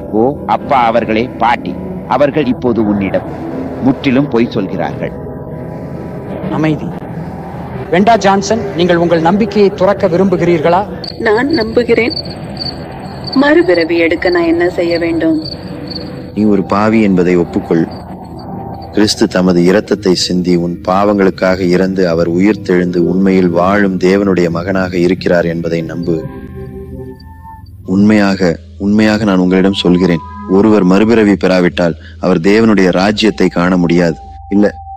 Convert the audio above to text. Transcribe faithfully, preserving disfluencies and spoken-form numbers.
ஓ அப்பா அவர்களே, பாட்டி அவர்கள் இப்போது உன்னிடம் முற்றிலும் பொய் சொல்கிறார்கள். அமைதி. வெண்டா ஜான்சன், நீங்கள் உங்கள் நம்பிக்கையை துறக்க விரும்புகிறீர்களா? நான் நம்புகிறேன். மறுபிறவி எடுக்க நான் என்ன செய்ய வேண்டும்? நீ ஒரு பாவி என்பதை ஒப்புக்கொள். கிறிஸ்து தமது இரத்தத்தை சிந்தி உன் பாவங்களுக்காக இறந்து அவர் உயிர்த்தெழுந்து உண்மையில் வாழும் தேவனுடைய மகனாக இருக்கிறார் என்பதை நம்பு. உண்மையாக உண்மையாக நான் உங்களிடம் சொல்கிறேன், ஒருவர் மறுபிறவி பெறாவிட்டால் அவர் தேவனுடைய ராஜ்யத்தை காண முடியாது. இல்ல